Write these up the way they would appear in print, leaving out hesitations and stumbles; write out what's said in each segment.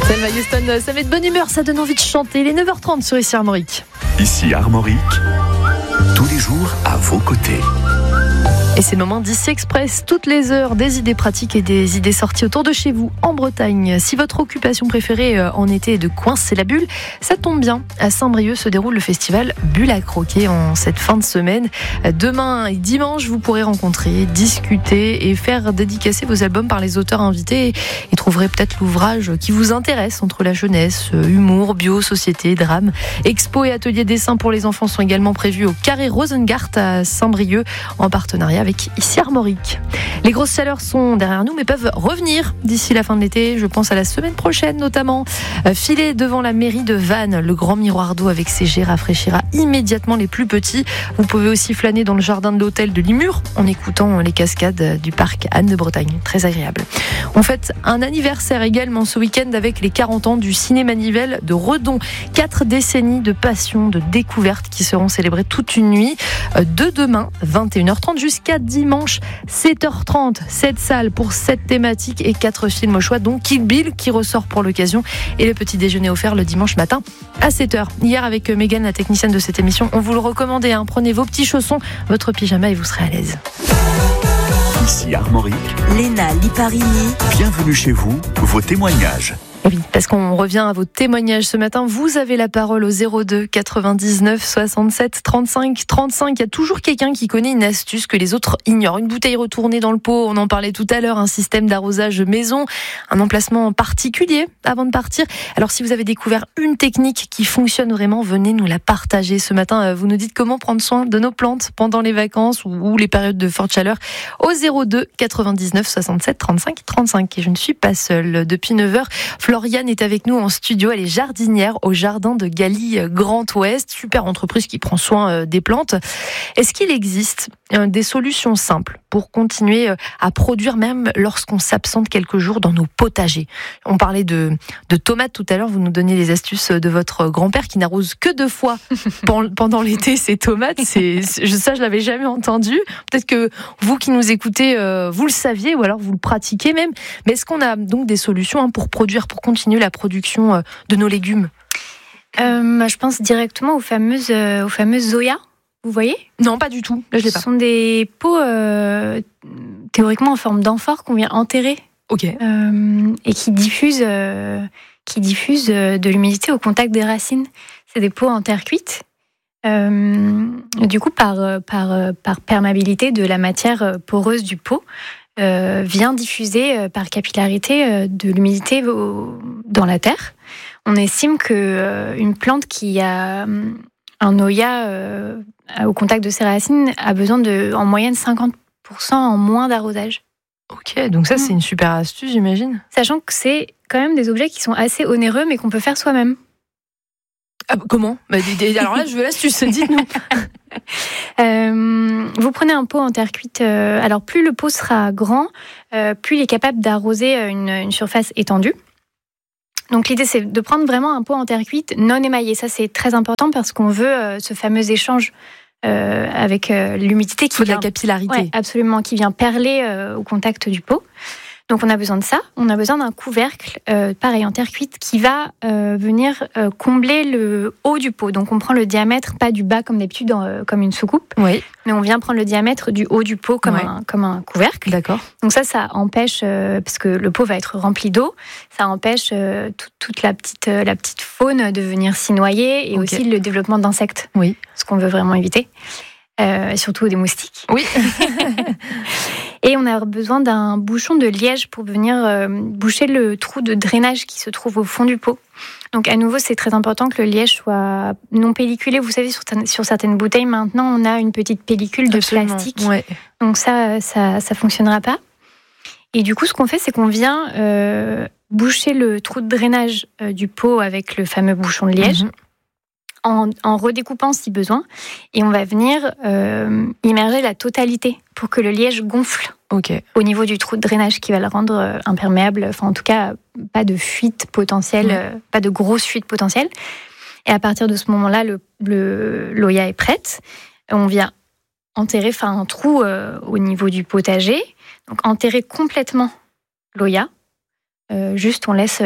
Selma Houston, ça met de bonne humeur, ça donne envie de chanter. Il est 9h30 sur Ici Armorique. Ici Armorique, tous les jours à vos côtés. Et c'est le moment d'Ici Express, toutes les heures, des idées pratiques et des idées sorties autour de chez vous, en Bretagne. Si votre occupation préférée en été est de coincer la bulle, ça tombe bien. À Saint-Brieuc se déroule le festival Bulle à croquer en cette fin de semaine. Demain et dimanche, vous pourrez rencontrer, discuter et faire dédicacer vos albums par les auteurs invités et trouverez peut-être l'ouvrage qui vous intéresse entre la jeunesse, humour, bio, société, drame. Expo et ateliers dessin pour les enfants sont également prévus au Carré Rosengart à Saint-Brieuc en partenariat avec Ici Armorique. Les grosses chaleurs sont derrière nous mais peuvent revenir d'ici la fin de l'été. Je pense à la semaine prochaine notamment. Filer devant la mairie de Vannes, le grand miroir d'eau avec ses jets rafraîchira immédiatement les plus petits. Vous pouvez aussi flâner dans le jardin de l'hôtel de Limur en écoutant les cascades du parc Anne de Bretagne. Très agréable. On fête un anniversaire également ce week-end avec les 40 ans du Cinéma Nivelle de Redon. 4 décennies de passion, de découverte qui seront célébrées toute une nuit de demain 21h30 jusqu'à dimanche 7h30. 7 salles pour 7 thématiques et 4 films au choix, dont Kill Bill qui ressort pour l'occasion et le petit déjeuner offert le dimanche matin à 7h. Hier avec Mégane, la technicienne de cette émission, on vous le recommandait. Prenez vos petits chaussons, votre pyjama et vous serez à l'aise. Ici Armorique, Léna Liparini. bienvenue chez vous, vos témoignages. Et oui, parce qu'on revient à vos témoignages ce matin. Vous avez la parole au 02 99 67 35 35. Il y a toujours quelqu'un qui connaît une astuce que les autres ignorent. Une bouteille retournée dans le pot, on en parlait tout à l'heure, un système d'arrosage maison, un emplacement particulier avant de partir. Alors si vous avez découvert une technique qui fonctionne vraiment, venez nous la partager ce matin. Vous nous dites comment prendre soin de nos plantes pendant les vacances ou les périodes de forte chaleur au 02 99 67 35 35. Et je ne suis pas seule. Depuis 9h, Floriane est avec nous en studio, elle est jardinière au jardin de Galie Grand Ouest, super entreprise qui prend soin des plantes. Est-ce qu'il existe des solutions simples pour continuer à produire même lorsqu'on s'absente quelques jours dans nos potagers? On parlait de tomates tout à l'heure, vous nous donniez les astuces de votre grand-père qui n'arrose que 2 fois pendant l'été ses tomates. Ça, je l'avais jamais entendu. Peut-être que vous qui nous écoutez, vous le saviez ou alors vous le pratiquez même. Mais est-ce qu'on a donc des solutions pour continuer la production de nos légumes? Je pense directement aux fameuses Zoya. Vous voyez? Non, pas du tout. Là, je l'ai pas. Ce sont des pots théoriquement en forme d'amphore qu'on vient enterrer. Ok. Et qui diffusent de l'humidité au contact des racines. C'est des pots en terre cuite. Du coup, par perméabilité de la matière poreuse du pot, vient diffuser par capillarité de l'humidité dans la terre. On estime qu'une plante qui a un noya au contact de ses racines a besoin en moyenne 50% en moins d'arrosage. Ok, donc ça c'est une super astuce, j'imagine. Sachant que c'est quand même des objets qui sont assez onéreux mais qu'on peut faire soi-même. Ah, comment? Alors là, je veux l'astuce, dites-nous. Vous prenez un pot en terre cuite. Alors plus le pot sera grand, plus il est capable d'arroser une surface étendue. Donc l'idée c'est de prendre vraiment un pot en terre cuite non émaillé. Ça c'est très important parce qu'on veut ce fameux échange avec l'humidité qui vient, de la capillarité. Ouais, absolument, qui vient perler au contact du pot. Donc on a besoin de ça. On a besoin d'un couvercle, pareil en terre cuite, qui va venir combler le haut du pot. Donc on prend le diamètre, pas du bas comme d'habitude, comme une soucoupe, oui. Mais on vient prendre le diamètre du haut du pot comme un couvercle. D'accord. Donc ça empêche, parce que le pot va être rempli d'eau, ça empêche toute la petite faune de venir s'y noyer et aussi le développement d'insectes. Oui. Ce qu'on veut vraiment éviter. Surtout des moustiques. Oui. Et on a besoin d'un bouchon de liège pour venir boucher le trou de drainage qui se trouve au fond du pot. Donc à nouveau, c'est très important que le liège soit non pelliculé. Vous savez, sur certaines bouteilles, maintenant, on a une petite pellicule de plastique. Ouais. Donc ça fonctionnera pas. Et du coup, ce qu'on fait, c'est qu'on vient boucher le trou de drainage du pot avec le fameux bouchon de liège. En redécoupant si besoin, et on va venir immerger la totalité pour que le liège gonfle au niveau du trou de drainage qui va le rendre imperméable, enfin en tout cas pas de fuite potentielle, pas de grosse fuite potentielle. Et à partir de ce moment-là, l'oya est prête. On vient enterrer, faire un trou au niveau du potager, donc enterrer complètement l'oya. Juste, on laisse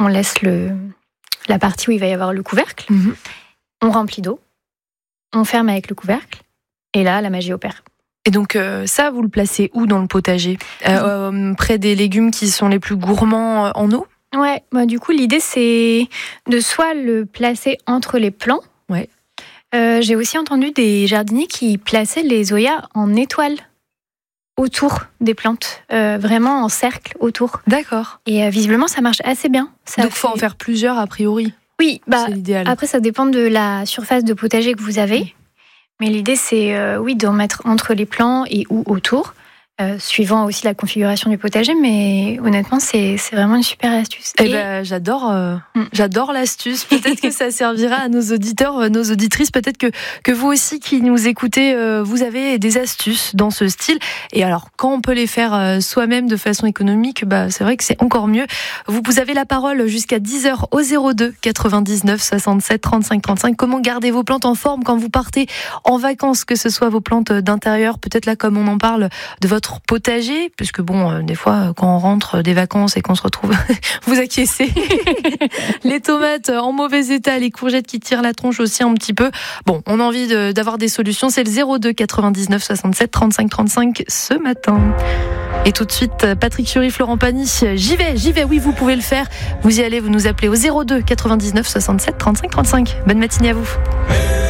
la partie où il va y avoir le couvercle. On remplit d'eau. On ferme avec le couvercle. Et là, la magie opère. Et donc ça, vous le placez où dans le potager ? Près des légumes qui sont les plus gourmands en eau ? Ouais, du coup, l'idée, c'est de soit le placer entre les plants. Ouais. J'ai aussi entendu des jardiniers qui plaçaient les zoyas en étoile autour des plantes, vraiment en cercle autour. D'accord. Et visiblement, ça marche assez bien. Donc, il faut en faire plusieurs, a priori. Oui, c'est l'idéal. Après, ça dépend de la surface de potager que vous avez. Mais l'idée, c'est d'en mettre entre les plants et ou autour, suivant aussi la configuration du potager. Mais honnêtement, c'est vraiment une super astuce. J'adore l'astuce. Peut-être que ça servira à nos auditeurs, nos auditrices. Peut-être que vous aussi qui nous écoutez, vous avez des astuces dans ce style. Et alors, quand on peut les faire soi-même de façon économique, c'est vrai que c'est encore mieux. Vous avez la parole jusqu'à 10h au 02 99 67 35 35. Comment garder vos plantes en forme quand vous partez en vacances, que ce soit vos plantes d'intérieur, peut-être là comme on en parle, de votre potager, puisque des fois quand on rentre des vacances et qu'on se retrouve, vous acquiescez, les tomates en mauvais état, les courgettes qui tirent la tronche aussi un petit peu. Bon, on a envie d'avoir des solutions, c'est le 02 99 67 35 35 ce matin. Et tout de suite, Patrick Fiori, Florent Pagny, j'y vais, oui, vous pouvez le faire. Vous y allez, vous nous appelez au 02 99 67 35 35. Bonne matinée à vous.